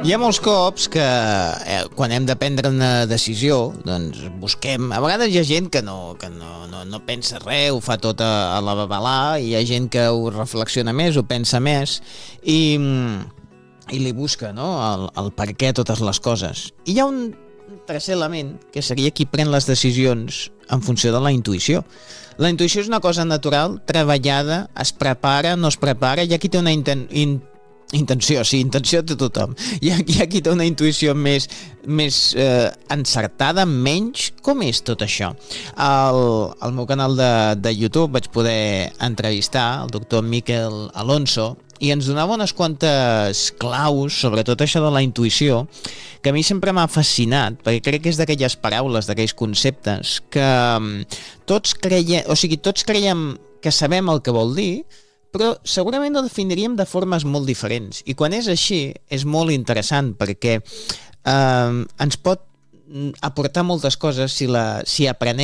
Hi ha molts cops que quan hem de prendre una decisió, doncs busquem... A vegades hi ha gent que no pensa res, ho fa tot a la babalà, i hi ha gent que ho reflexiona més, ho pensa més, i li busca, no?, el per què totes les coses. I hi ha un tercer element, que seria qui pren les decisions en funció de la intuïció. La intuïció és una cosa natural, treballada, es prepara, no es prepara, hi ha qui té una intenció, sí, intenció de tothom. Hi ha qui té una intuïció més encertada, menys. Com és tot això? Al meu canal de YouTube vaig poder entrevistar el doctor Miquel Alonso i ens donava unes quantes claus sobre tot això de la intuïció que a mi sempre m'ha fascinat, perquè crec que és d'aquelles paraules, d'aquells conceptes que tots creiem que sabem el que vol dir, però segurament ho definiríem de formes molt diferents. I quan és així, és molt interessant, perquè ens pot aportar moltes coses si aprenem